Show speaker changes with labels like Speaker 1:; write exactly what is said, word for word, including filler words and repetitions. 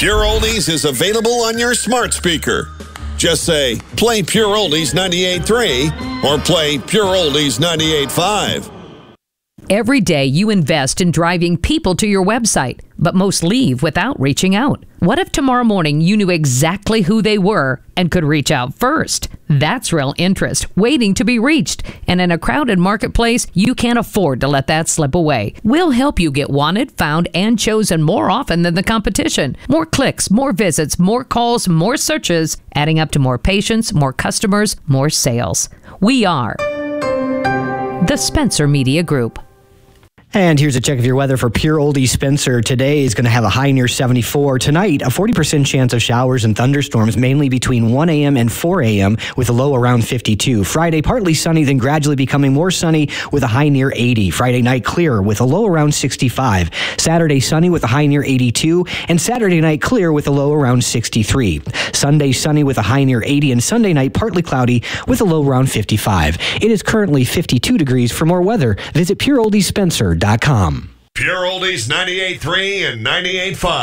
Speaker 1: Pure Oldies is available on your smart speaker. Just say, play Pure Oldies ninety-eight point three or play Pure Oldies ninety-eight point five.
Speaker 2: Every day you invest in driving people to your website, but most leave without reaching out. What if tomorrow morning you knew exactly who they were and could reach out first? That's real interest, waiting to be reached. And in a crowded marketplace, you can't afford to let that slip away. We'll help you get wanted, found, and chosen more often than the competition. More clicks, more visits, more calls, more searches, adding up to more patients, more customers, more sales. We are the Spencer Media Group.
Speaker 3: And here's a check of your weather for Pure Oldies Spencer. Today is going to have a high near seventy-four. Tonight, a forty percent chance of showers and thunderstorms, mainly between one a.m. and four a.m. with a low around fifty-two. Friday, partly sunny, then gradually becoming more sunny with a high near eighty. Friday night, clear with a low around sixty-five. Saturday, sunny with a high near eighty-two. And Saturday night, clear with a low around sixty-three. Sunday, sunny with a high near eighty. And Sunday night, partly cloudy with a low around fifty-five. It is currently fifty-two degrees. For more weather, visit pure oldies spencer dot com.
Speaker 1: Pure Oldies ninety-eight point three and ninety-eight point five.